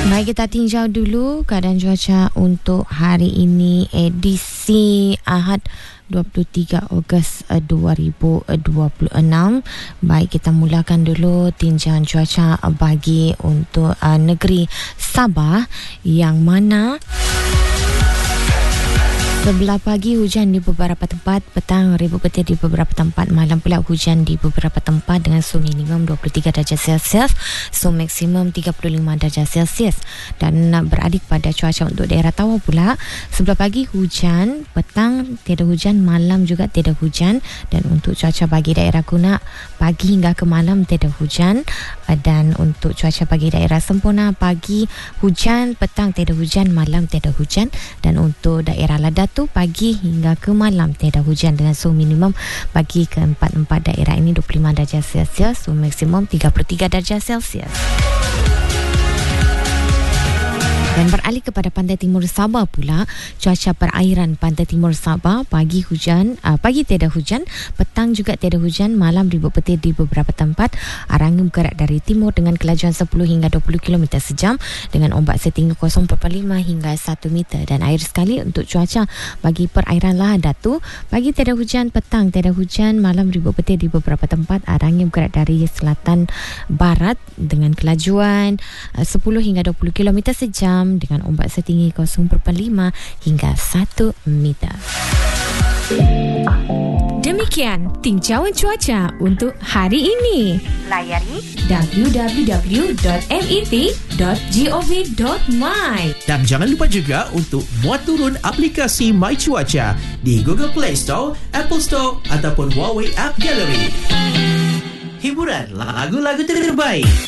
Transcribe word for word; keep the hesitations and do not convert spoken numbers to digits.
Baik, kita tinjau dulu keadaan cuaca untuk hari ini, edisi Ahad dua puluh tiga Ogos dua ribu dua puluh enam. Baik, kita mulakan dulu tinjauan cuaca bagi untuk uh, negeri Sabah, yang mana sebelah pagi hujan di beberapa tempat, petang ribut petir di beberapa tempat, malam pula hujan di beberapa tempat dengan suhu minimum dua puluh tiga darjah Celsius, suhu maksimum tiga puluh lima darjah Celsius. Dan beralih pada cuaca untuk daerah Tawau pula, sebelah pagi hujan, petang tiada hujan, malam juga tiada hujan. Dan untuk cuaca bagi daerah Kunak, pagi hingga ke malam tiada hujan. Dan untuk cuaca bagi daerah Sempurna, pagi hujan, petang tiada hujan, malam tiada hujan. Dan untuk daerah Ladatu, pagi hingga ke malam tiada hujan dengan suhu minimum bagi keempat-empat daerah ini dua puluh lima darjah Celsius, suhu maksimum tiga puluh tiga darjah Celsius. Dan beralih kepada pantai timur Sabah pula, cuaca perairan pantai timur Sabah, pagi hujan, uh, pagi tiada hujan, petang juga tiada hujan, malam ribut petir di beberapa tempat. Arangnya bergerak dari timur dengan kelajuan sepuluh hingga dua puluh kilometer sejam dengan ombak setinggi kosong perpuluhan lima hingga satu meter. Dan air sekali untuk cuaca bagi perairan Lahadatu, pagi tiada hujan, petang tiada hujan, malam ribut petir di beberapa tempat. Arangnya bergerak dari selatan barat dengan kelajuan uh, sepuluh hingga dua puluh kilometer sejam dengan ombak setinggi kosong perpuluhan lima hingga satu meter. Demikian tinjauan cuaca untuk hari ini. Layari w w w dot met dot gov dot my. Dan jangan lupa juga untuk muat turun aplikasi My Cuaca di Google Play Store, Apple Store ataupun Huawei App Gallery. Hiburan lagu-lagu terbaik.